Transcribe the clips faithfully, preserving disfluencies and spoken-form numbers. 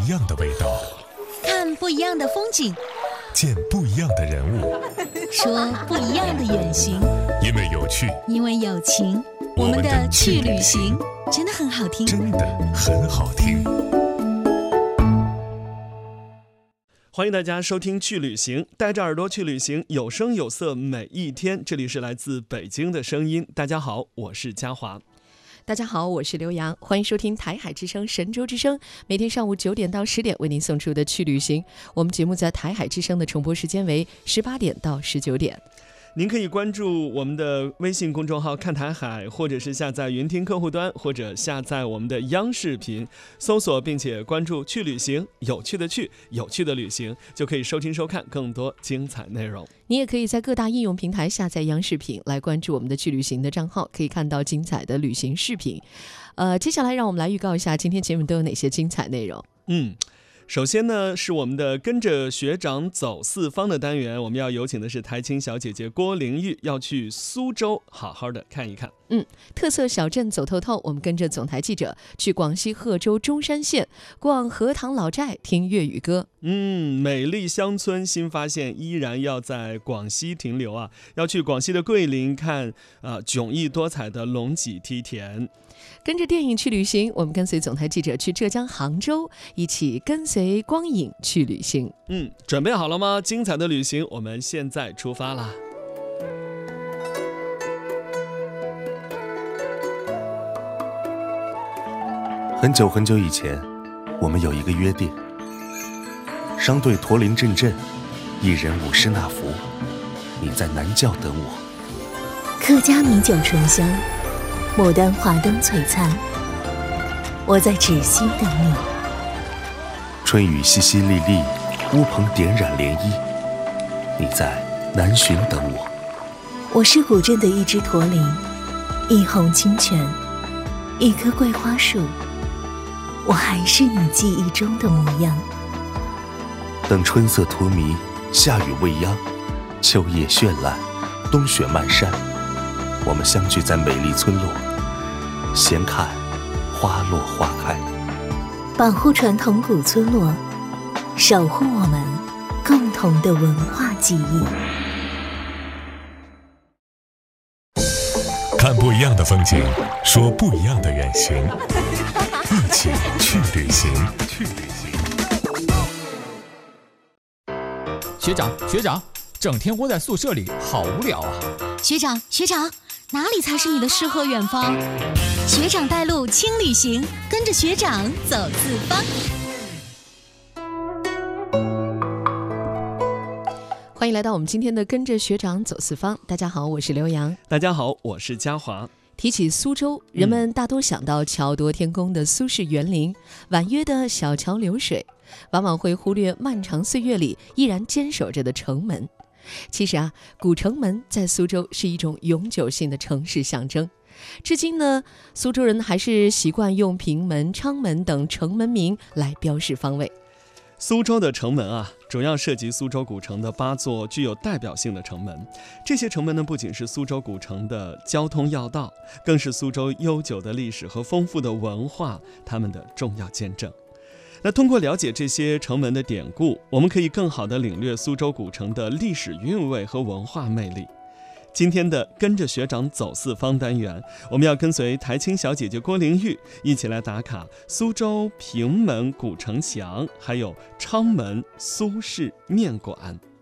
一样的味道， 看不一样的风景， 见不一样的人物， 说不一样的远行。 因为有趣， 因为有情，我们的去旅行真的很好听， 真的很好听。 欢迎大家收听去旅行，带着耳朵去旅行，有声有色每一天。这里是来自北京的声音。大家好，我是嘉华。 大家好，我是刘洋，欢迎收听台海之声、神州之声，每天上午九点到十点为您送出的去旅行。我们节目在台海之声的重播时间为十八点到十九点。 您可以关注我们的微信公众号看台海，或者是下载云听客户端，或者下载我们的央视频，搜索并且关注去旅行，有趣的去，有趣的旅行，就可以收听收看更多精彩内容。 你也可以在各大应用平台下载央视频，来关注我们的去旅行的账号，可以看到精彩的旅行视频。呃，接下来让我们来预告一下今天节目都有哪些精彩内容。 嗯。首先呢，是我们的跟着学长走四方的单元，我们要有请的是台青小姐姐郭玲玉，要去苏州好好的看一看。 嗯，特色小镇走透透，我们跟着总台记者去广西贺州中山县逛荷塘老寨，听粤语歌。 嗯，美丽乡村新发现依然要在广西停留啊，要去广西的桂林看啊、呃、迥异多彩的龙脊梯田。 跟着电影去旅行，我们跟随总台记者去浙江杭州，一起跟随光影去旅行。 嗯，准备好了吗？精彩的旅行，我们现在出发啦！ 很久很久以前，我们有一个约定，商队驼铃阵阵，一人五十纳福，你在南教等我。 客家米酒醇香，牡丹花灯璀璨，我在芷溪等你。 春雨淅淅沥沥，乌篷点染涟漪，你在南浔等我。 我是古镇的一只驼铃，一泓清泉，一棵桂花树，我还是你记忆中的模样。 等春色荼蘼，夏雨未央，秋叶绚烂，冬雪漫山，我们相聚在美丽村落，闲看花落花开。 保护传统古村落，守护我们共同的文化记忆。 看不一样的风景，说不一样的远行，一起去旅行。去旅行。 学长，学长，整天窝在宿舍里，好无聊啊！ 学长，学长，哪里才是你的诗和远方？学长带路轻旅行，跟着学长走四方。 欢迎来到我们今天的跟着学长走四方。大家好，我是刘洋。 大家好，我是嘉华。 提起苏州，人们大多想到桥夺天工的苏式园林，婉约的小桥流水，往往会忽略漫长岁月里依然坚守着的城门。其实啊，古城门在苏州是一种永久性的城市象征。至今呢，苏州人还是习惯用平门、昌门等城门名来标示方位。 苏州的城门啊，主要涉及苏州古城的八座具有代表性的城门。这些城门呢，不仅是苏州古城的交通要道，更是苏州悠久的历史和丰富的文化他们的重要见证。那通过了解这些城门的典故，我们可以更好地领略苏州古城的历史韵味和文化魅力。今天的跟着学长走四方单元，我们要跟随台青小姐姐郭玲玉一起来打卡苏州平门古城墙，还有昌门苏式面馆。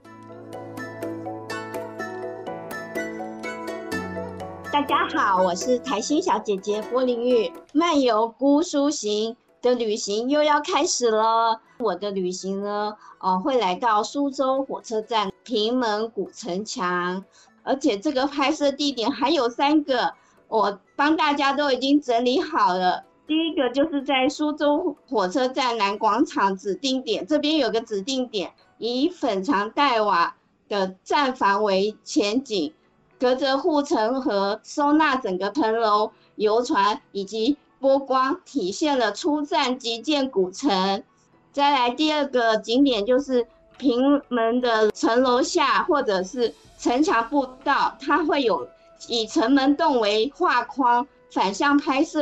大家好，我是台青小姐姐郭玲玉。漫游姑苏行的旅行又要开始了。我的旅行呢，呃，会来到苏州火车站平门古城墙。而且这个拍摄地点还有三个，我帮大家都已经整理好了。第一个就是在苏州火车站南广场指定点，这边有个指定点，以粉墙黛瓦的站房为前景，隔着护城河收纳整个城楼、游船以及波光，体现了初战即见古城。再来第二个景点就是平门的城楼下或者是城墙步道，它会有以城门洞为画框反向拍摄，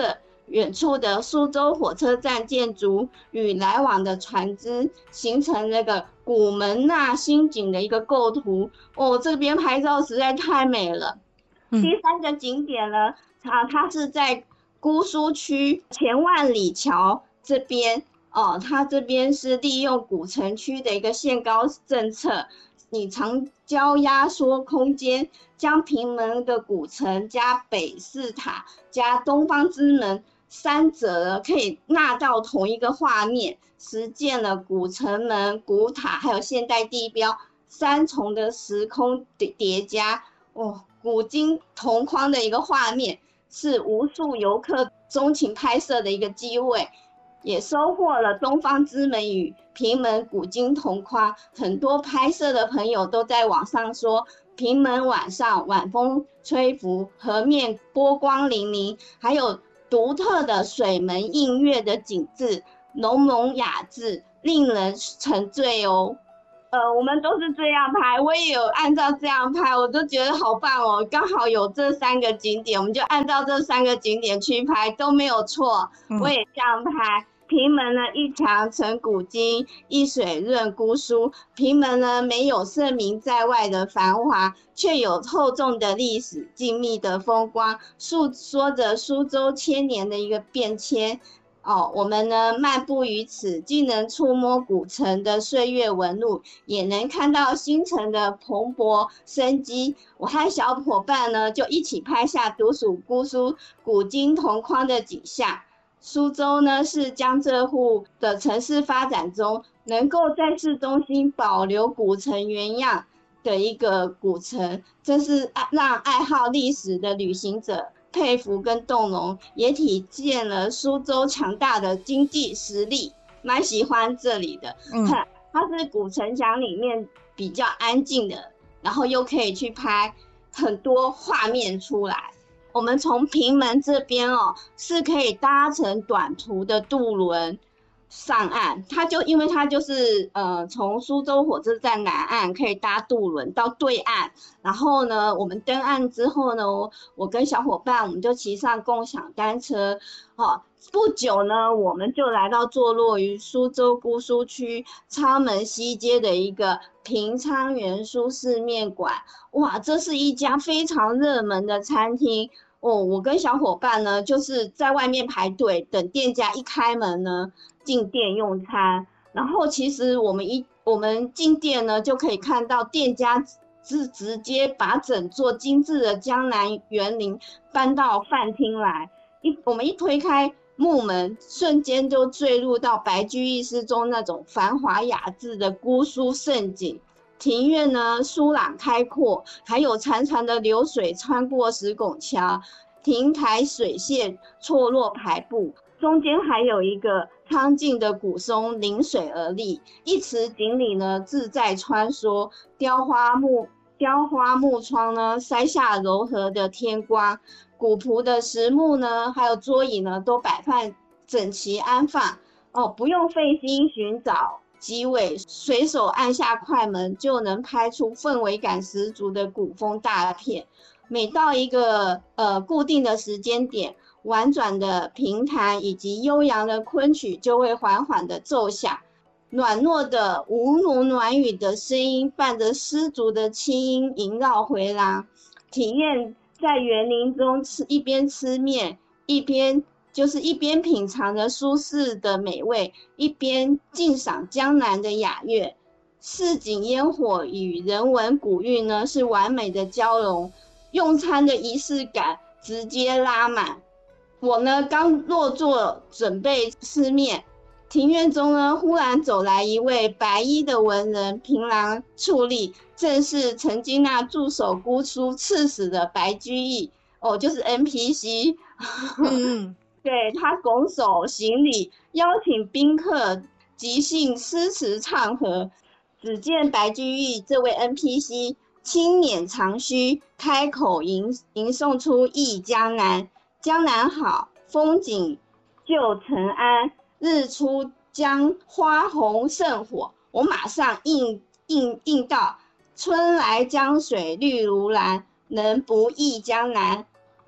远处的苏州火车站建筑与来往的船只，形成那个古门纳新景的一个构图。哦，这边拍照实在太美了。 嗯、 第三个景点呢，它它是在姑苏区前万里桥这边哦，它这边是利用古城区的一个限高政策，你长焦压缩空间，将平门的古城加北寺塔加东方之门三者可以纳到同一个画面，实践了古城门、古塔还有现代地标三重的时空叠加。哦，古今同框的一个画面，是无数游客钟情拍摄的一个机会，也收获了东方之门与平门古今同框。很多拍摄的朋友都在网上说，平门晚上晚风吹拂，河面波光粼粼，还有独特的水门映月的景致，浓浓雅致，令人沉醉哦。呃，我们都是这样拍，我也有按照这样拍，我都觉得好棒哦。刚好有这三个景点，我们就按照这三个景点去拍，都没有错。嗯、我也这样拍。平门呢，一墙成古今，一水润姑苏。平门呢，没有盛名在外的繁华，却有厚重的历史、静谧的风光，诉说着苏州千年的一个变迁。哦，我们呢漫步于此，既能触摸古城的岁月纹路，也能看到新城的蓬勃生机。我和小伙伴呢就一起拍下独属姑苏古今同框的景象。苏州呢是江浙沪的城市发展中，能够在市中心保留古城原样的一个古城，这是让爱好历史的旅行者佩服跟动容，也体现了苏州强大的经济实力，蛮喜欢这里的。嗯，它是古城墙里面比较安静的，然后又可以去拍很多画面出来。我们从平门这边哦，是可以搭乘短途的渡轮上岸，它就因为它就是呃从苏州火车站南岸可以搭渡轮到对岸，然后呢我们登岸之后呢，我跟小伙伴我们就骑上共享单车，哦，不久呢我们就来到坐落于苏州姑苏区昌门西街的一个平昌园苏式面馆。哇，这是一家非常热门的餐厅哦，我跟小伙伴呢就是在外面排队等店家一开门呢进店用餐，然后其实我们一我们进店呢就可以看到店家是直接把整座精致的江南园林搬到饭厅来，一我们一推开木门，瞬间就坠入到白居易诗中那种繁华雅致的姑苏盛景。庭院呢疏朗开阔，还有潺潺的流水穿过石拱桥，亭台水榭错落排布，中间还有一个苍劲的古松临水而立，一池锦鲤呢自在穿梭，雕花木雕花木窗呢筛下柔和的天光，古朴的实木呢还有桌椅呢都摆放整齐安放哦，不用费心寻找机位，随手按下快门就能拍出氛围感十足的古风大片。每到一个呃固定的时间点，婉转的评弹以及悠扬的昆曲就会缓缓的奏响，暖糯的吴侬软语的声音伴着丝竹的轻音萦绕回廊，体验在园林中吃一边吃面一边就是一边品尝着苏式的美味，一边静赏江南的雅乐。市井烟火与人文古韵呢是完美的交融，用餐的仪式感直接拉满。我呢刚落座准备吃面，庭院中呢忽然走来一位白衣的文人，凭栏矗立，正是曾经那驻守姑苏刺史的白居易哦，就是 N P C 嗯对，他拱手行礼，邀请宾客即兴诗词唱和。只见白居易这位 N P C 轻捻长须，开口吟吟诵出忆江南。江南好，风景旧曾谙，日出江花红胜火。我马上应应应道，春来江水绿如蓝，能不忆江南？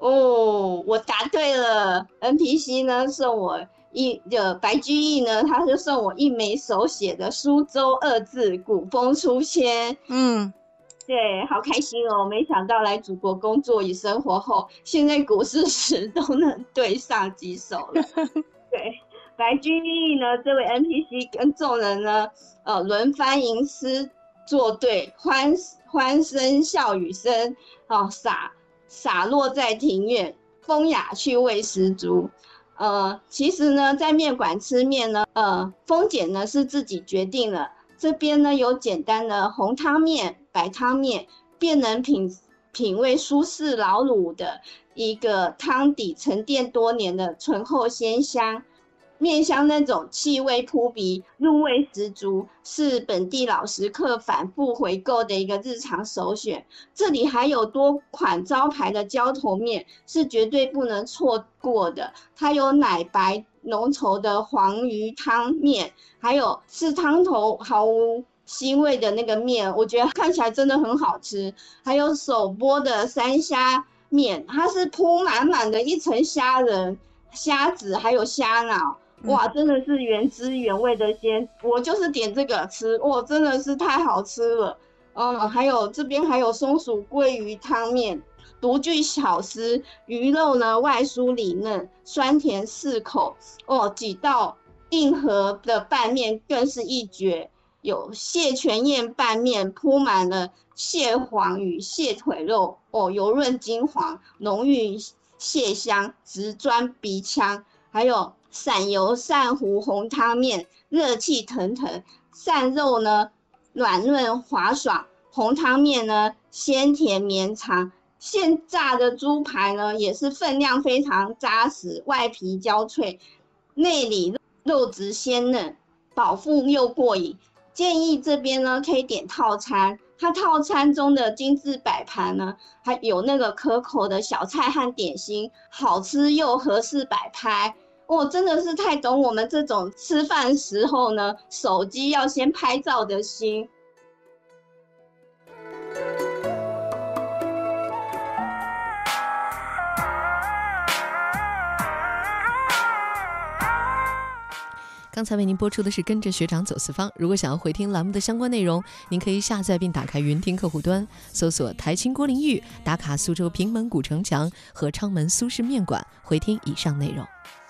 哦，我答对了。N P C 呢送我一的白居易呢，他就送我一枚手写的苏州二字，古风书签。 嗯， 对，好开心哦！没想到来祖国工作与生活后，现在古诗词都能对上几首了。对，白居易呢，这位 N P C 跟众人呢，呃，轮番吟诗作对，欢欢声笑语声，哦，洒洒落在庭院，风雅趣味十足。呃，其实呢，在面馆吃面呢，呃，风俭呢是自己决定了。这边呢有简单的红汤面、白汤面，便能品品味舒适老卤的一个汤底沉淀多年的醇厚鲜香，面香那种气味扑鼻，入味十足，是本地老食客反复回购的一个日常首选。这里还有多款招牌的浇头面，是绝对不能错过的。它有奶白浓稠的黄鱼汤面，还有是汤头毫无腥味的那个面，我觉得看起来真的很好吃。还有手剥的山虾面，它是铺满满的一层虾仁、虾子还有虾脑，哇，真的是原汁原味的鲜。我就是点这个吃，哇，真的是太好吃了。嗯，还有这边还有松鼠桂鱼汤面。独具巧思，鱼肉呢外酥里嫩，酸甜适口哦。几道硬核的拌面更是一绝，有蟹全燕拌面，铺满了蟹黄与蟹腿肉哦，油润金黄，浓郁蟹香，直钻鼻腔。还有散油鳝糊红汤面，热气腾腾，鳝肉呢软嫩滑爽，红汤面呢鲜甜绵长。现炸的猪排呢，也是分量非常扎实，外皮焦脆，内里肉质鲜嫩，饱腹又过瘾。建议这边呢可以点套餐，它套餐中的精致摆盘呢，还有那个可口的小菜和点心，好吃又合适摆拍。哦，真的是太懂我们这种吃饭时候呢，手机要先拍照的心。 刚才为您播出的是跟着学长走四方。如果想要回听栏目的相关内容，您可以下载并打开云听客户端，搜索台青郭林玉，打卡苏州平门古城墙和昌门苏式面馆，回听以上内容。